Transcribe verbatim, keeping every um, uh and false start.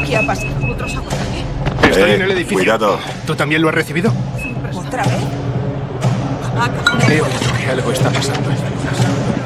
¿Qué ha pasado? ¿Otro sabotaje? Estoy Eh, en el edificio. cuidado. ¿Tú también lo has recibido? ¿Otra vez? He oído que algo está pasando en la luna.